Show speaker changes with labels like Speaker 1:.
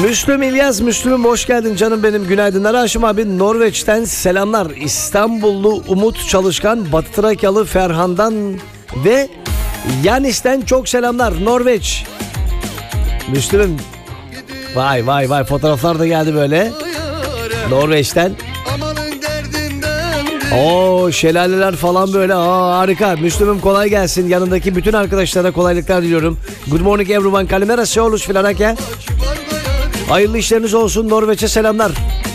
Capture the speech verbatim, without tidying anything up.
Speaker 1: Müslüm İlyas, Müslüm'üm hoş geldin canım benim, günaydınlar. Haşim abi Norveç'ten selamlar. İstanbullu Umut Çalışkan, Batı Trakyalı Ferhan'dan ve Yanis'ten çok selamlar. Norveç. Müslüm'üm. Vay vay vay, fotoğraflar da geldi böyle Norveç'ten. Oo, şelaleler falan böyle. Aa, harika. Müslüm'üm kolay gelsin. Yanındaki bütün arkadaşlara kolaylıklar diliyorum. Good morning everyone. Kalimera seolus filan. Hayırlı işleriniz olsun. Norveç'e selamlar.